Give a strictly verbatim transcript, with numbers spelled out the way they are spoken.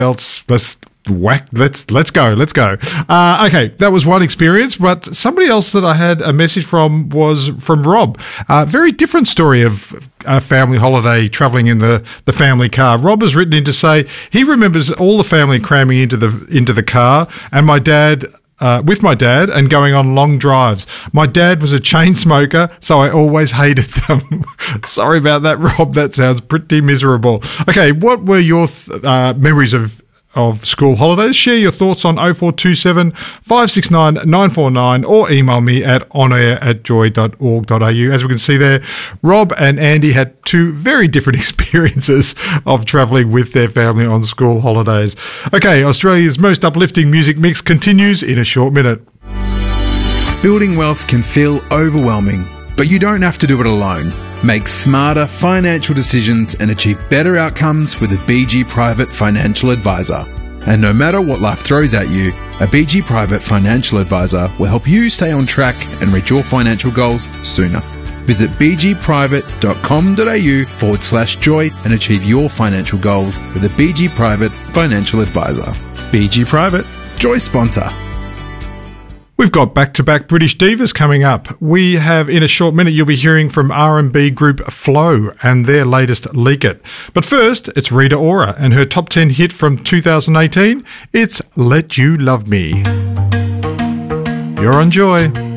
else. Let's whack. Let's let's go. Let's go. Uh, okay, that was one experience. But somebody else that I had a message from was from Rob. Uh, very different story of a family holiday travelling in the, the family car. Rob has written in to say he remembers all the family cramming into the into the car, and my dad. Uh, with my dad and going on long drives. My dad was a chain smoker, so I always hated them. Sorry about that, Rob. That sounds pretty miserable. Okay, what were your th- uh, memories of of school holidays? Share your thoughts on oh four two seven, five six nine, nine four nine or email me at onair at joy dot org dot a u. As we can see there, Rob and Andy had two very different experiences of travelling with their family on school holidays. Okay, Australia's most uplifting music mix continues in a short minute. Building wealth can feel overwhelming, but you don't have to do it alone. Make smarter financial decisions and achieve better outcomes with a B G Private Financial Advisor. And no matter what life throws at you, a B G Private Financial Advisor will help you stay on track and reach your financial goals sooner. Visit bgprivate.com.au forward slash joy and achieve your financial goals with a B G Private Financial Advisor. B G Private, Joy sponsor. We've got back-to-back British divas coming up. We have, in a short minute, you'll be hearing from R and B group Flow and their latest Leak It. But first, it's Rita Ora and her top ten hit from two thousand eighteen. It's Let You Love Me. You're on Joy.